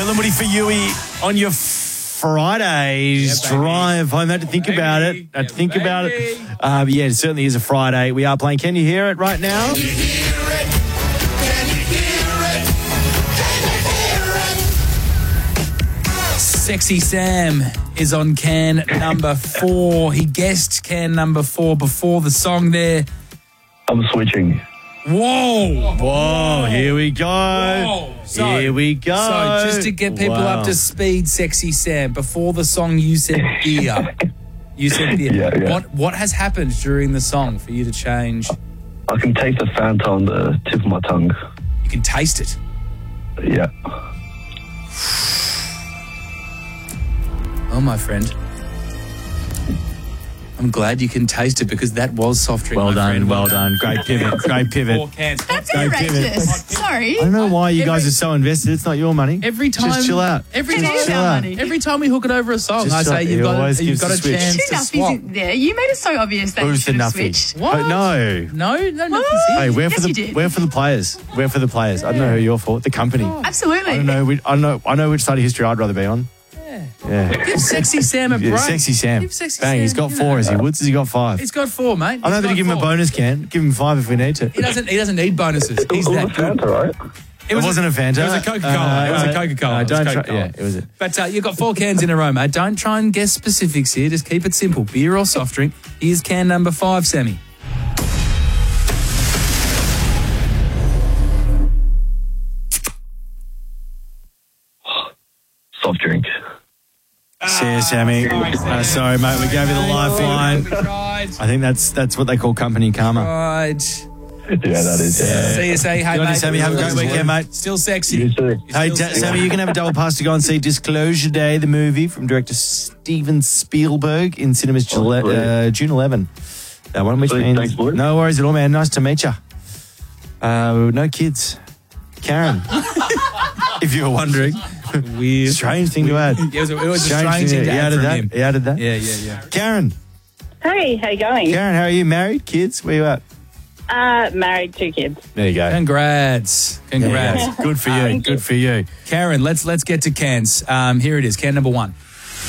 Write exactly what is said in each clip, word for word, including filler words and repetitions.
Dylan Woody for Yui on your Friday's Yeah, drive home. Had to think baby. about it. Had to Yeah, think baby. about it. Uh, but yeah, it certainly is a Friday. We are playing Can You Hear It right now? Can you hear it? Can you hear it? Can you hear it? Sexy Sam is on can number four. He guessed can number four before the song there. I'm switching. Whoa! Whoa, here we go. Whoa. So- here we go. So just to get people Wow. up to speed, Sexy Sam, before the song you said beer. You said beer. Yeah, yeah. What what has happened during the song for you to change? I can taste the Fanta on the tip of my tongue. You can taste it. Yeah. Oh, my friend. I'm glad you can taste it because that was soft drink. Well my done, friend. well done. Great pivot, great pivot. Four cans. That's Go pivot. outrageous. Sorry. I don't know why you Every- guys are so invested. It's not your money. Every time, Just chill out. Every It time, is Chill our out. money. every time we hook it over a song, Just I chill- say he you've got, always a, you've gives got the a switch. chance Two to nuffies swap. in there. You made it so obvious that you Who's the should have nuffy? switched. What? Oh, no. No, no, no. Hey, we're Yes, for you the did. we're for the players. We're for the players. I don't know who you're for. The company. Absolutely. I don't know. Which, I don't know. I know which side of history I'd rather be on. Yeah. Give Sexy Sam a break. Yeah, sexy Sam. Give Sexy Bang. Sam, He's got you four. know. Has he? Woods has he got five? He's got four, mate. I'm He's happy to got give him a four. bonus can. Give him five if we need to. He doesn't. He doesn't need bonuses. He's It was that a good. Fanta, right? It, wasn't a Fanta. It was a Coca-Cola. It was a Coca-Cola. Uh, It was don't try. Coca-Cola. Yeah, it was it. But uh, you've got four cans in a row, mate. Don't try and guess specifics here. Just keep it simple. Beer or soft drink. Here's can number five, Sammy. Soft drink. See you, Sammy. Uh, sorry, mate. We gave you the lifeline. We tried. I think that's that's what they call company karma. Tried. Yeah, that is. Yeah. C S A, hey, Good on you, mate. Sammy. Have a great weekend, mate. Still sexy. You too. Hey, Still Ta- sexy. Sammy, you can have a double pass to go and see Disclosure Day, the movie from director Steven Spielberg in cinemas Oh, Jule- sweet. uh, June eleventh. That one, which Sweet, means thanks, boys. no worries at all, man. Nice to meet you. Uh, no kids. Karen, if you were wondering. Weird. Strange thing to add. It was a, it was a Strange strange thing thing to he add added from that. him. He added that. Yeah, yeah, yeah. Karen, Hey, how you going? Karen, how are you? Married? Kids? Where you at? Uh, married, two kids. There you go. Congrats. There you Congrats. go. Good for you. Thank Good you. for you. Karen, let's let's get to cans. Um, here it is. Can number one.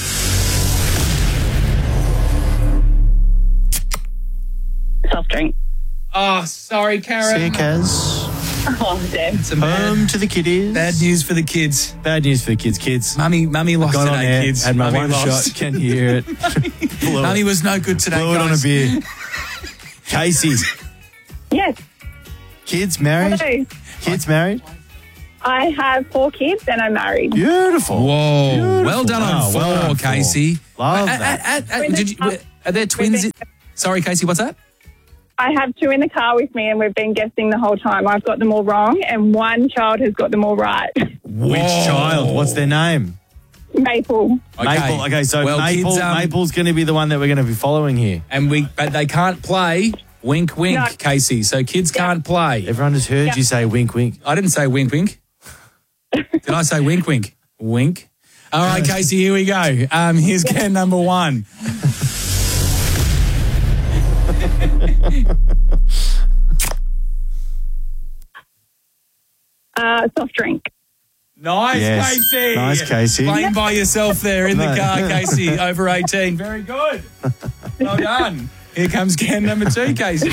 Soft drink. Oh, sorry, Karen. See you, Kaz. Oh, damn. Some bad, Home to the kiddies. bad news for the kids. Bad news for the kids. Kids. Mummy, mummy lost Got on today, there, kids. had my Mummy one lost. shot. Can you hear it? Blew Mummy it. was no good today, Blew it on a guys. beer. Casey, Yes. kids married? Hello. Kids married? I have four kids and I'm married. Beautiful. Whoa. Beautiful. Well done on Wow, four, well done, four. Casey. Love Uh, that. uh, uh, uh, did you, are there twins? in- Sorry, Casey, what's that? I have two in the car with me and we've been guessing the whole time. I've got them all wrong and one child has got them all right. Which Whoa. child? What's their name? Maple. Maple. Okay, so Well, Maple, kids, um, Maple's going to be the one that we're going to be following here. And we, but they can't play. Wink, wink, No. Casey. So kids can't play. Everyone just heard Yeah. you say wink, wink. I didn't say wink, wink. Did I say wink, wink? Wink. All right, Casey, here we go. Um, here's can number one. Uh, soft drink. Nice, Yes. Casey. Nice, Casey. Playing by yourself there in the No. car, Casey. Over eighteen. Very good. Well done. Here comes can number two, Casey.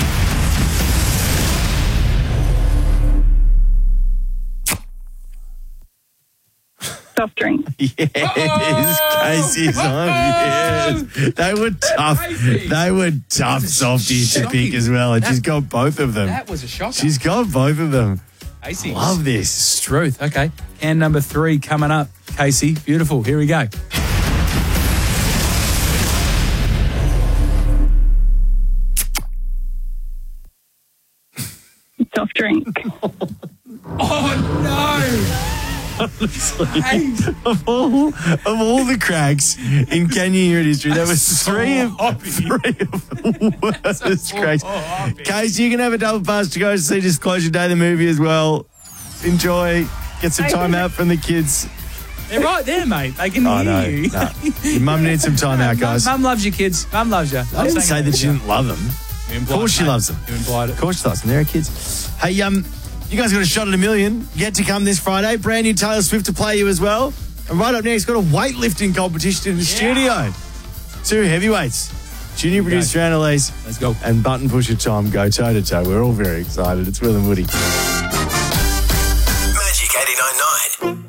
Soft drink. Yes, Casey's on. Yes. They were tough. Crazy. They were tough That was softies to pick shocking. as well. And That- she's got both of them. That was a shocker. She's got both of them. Casey. Love this. Truth. Okay. Can number three coming up, Casey. Beautiful. Here we go. Soft drink. Oh, no. Hey, Of all, of all the cracks in Can You Hear It history, there was So three of, hoppy. three of the worst cracks. hoppy. Casey, you can have a double pass to go see Disclosure Day, the movie as well. Enjoy. Get some time out from the kids. they're right there, mate. They can Oh, hear no. you. no. Your mum needs some time out, guys. Mum loves you, kids. Mum loves you. I didn't say that she didn't love them. You Of implied course she it, mate. loves them. You implied it. Of course she loves them. They're her kids. Hey, um, You guys got a shot at a million yet to come this Friday. Brand new Taylor Swift to play you as well. And right up next, got a weightlifting competition in the studio. Two heavyweights. Junior producer Annalise. Let's go. And button pusher Tom go toe to toe. We're all very excited. It's Will and Woody. Magic eighty-nine point nine.